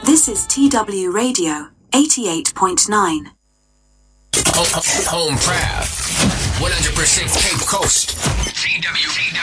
This is TW Radio 88.9. Home proud. 100% Cape Coast. TW.